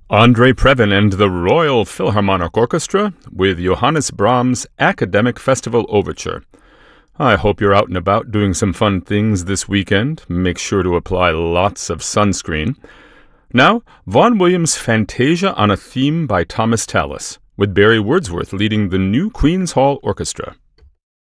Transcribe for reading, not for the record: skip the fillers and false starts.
Andre Previn and the Royal Philharmonic Orchestra with Johannes Brahms' Academic Festival Overture. I hope you're out and about doing some fun things this weekend. Make sure to apply lots of sunscreen. Now, Vaughan Williams' Fantasia on a Theme by Thomas Tallis, with Barry Wordsworth leading the New Queen's Hall Orchestra.